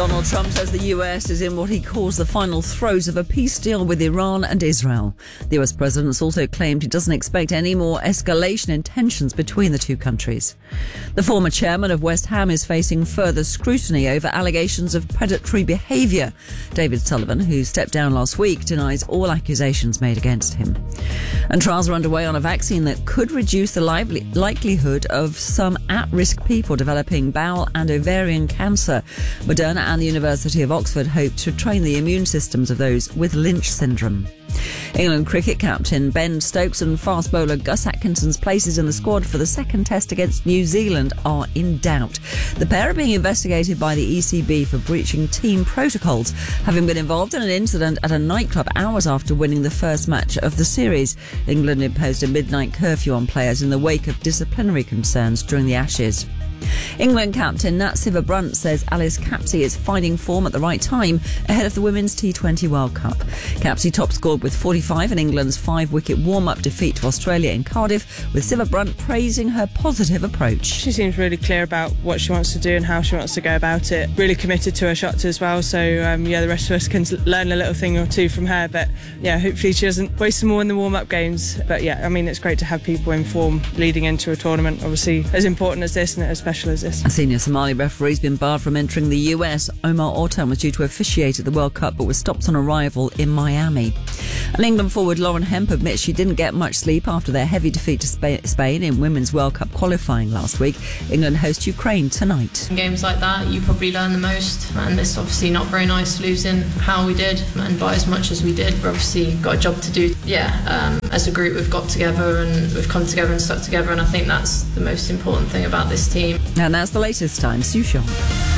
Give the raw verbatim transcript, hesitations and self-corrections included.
Donald Trump says the U S is in what he calls the final throes of a peace deal with Iran and Israel. The U S president's also claimed he doesn't expect any more escalation in tensions between the two countries. The former chairman of West Ham is facing further scrutiny over allegations of predatory behaviour. David Sullivan, who stepped down last week, denies all accusations made against him. And trials are underway on a vaccine that could reduce the lively- likelihood of some at-risk people developing bowel and ovarian cancer. Moderna and the University of Oxford hope to train the immune systems of those with Lynch syndrome. England cricket captain Ben Stokes and fast bowler Gus Atkinson's places in the squad for the second test against New Zealand are in doubt. The pair are being investigated by the E C B for breaching team protocols, having been involved in an incident at a nightclub hours after winning the first match of the series. England imposed a midnight curfew on players in the wake of disciplinary concerns during the Ashes. England captain Nat Sciver-Brunt says Alice Capsey is finding form at the right time ahead of the Women's T twenty World Cup. Capsey top scored with forty-five in England's five-wicket warm-up defeat to Australia in Cardiff, with Sciver-Brunt praising her positive approach. She seems really clear about what she wants to do and how she wants to go about it. Really committed to her shots as well, so um, yeah, the rest of us can learn a little thing or two from her, but yeah, hopefully she doesn't waste some more in the warm-up games. But yeah, I mean, it's great to have people in form leading into a tournament, obviously as important as this and as special as this. A senior Somali referee's been barred from entering the U S. Omar Ortan was due to officiate at the World Cup but was stopped on arrival in Miami. And England forward Lauren Hemp admits she didn't get much sleep after their heavy defeat to Spain in Women's World Cup qualifying last week. England host Ukraine tonight. In games like that, you probably learn the most, and it's obviously not very nice losing how we did and by as much as we did. We've obviously got a job to do. Yeah, um, as a group we've got together and we've come together and stuck together, and I think that's the most important thing about this team. And that's the latest time. Sue Sean.